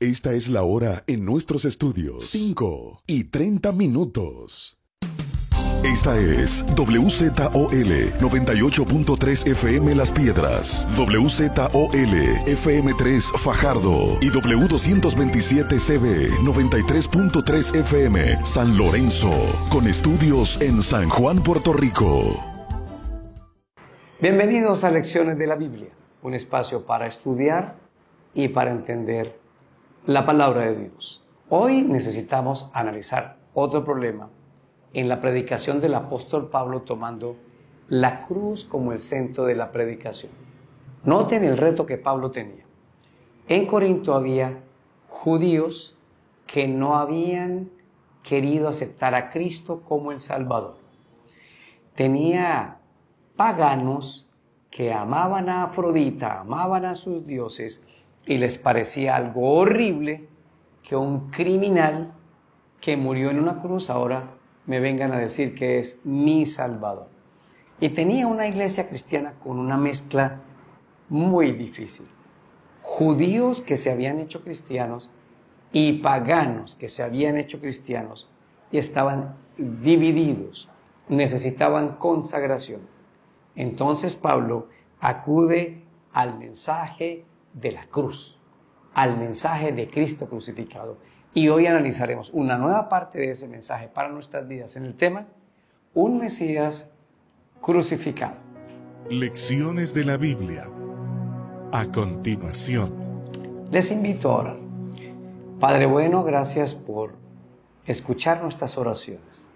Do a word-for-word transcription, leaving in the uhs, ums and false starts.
Esta es la hora en nuestros estudios. cinco y treinta minutos. Esta es W Z O L noventa y ocho punto tres F M Las Piedras, W Z O L F M tres Fajardo y W doscientos veintisiete C B noventa y tres punto tres F M San Lorenzo, con estudios en San Juan, Puerto Rico. Bienvenidos a Lecciones de la Biblia, un espacio para estudiar y para entender la palabra de Dios. Hoy necesitamos analizar otro problema en la predicación del apóstol Pablo, tomando la cruz como el centro de la predicación. Noten el reto que Pablo tenía. En Corinto había judíos que no habían querido aceptar a Cristo como el Salvador. Tenía paganos que amaban a Afrodita, amaban a sus dioses, y les parecía algo horrible que un criminal que murió en una cruz ahora me vengan a decir que es mi Salvador. Y tenía una iglesia cristiana con una mezcla muy difícil. Judíos que se habían hecho cristianos y paganos que se habían hecho cristianos y estaban divididos, necesitaban consagración. Entonces Pablo acude al mensaje de la cruz, al mensaje de Cristo crucificado. Y hoy analizaremos una nueva parte de ese mensaje para nuestras vidas en el tema Un Mesías crucificado. Lecciones de la Biblia. A continuación. Les invito a orar. Padre bueno, gracias por escuchar nuestras oraciones.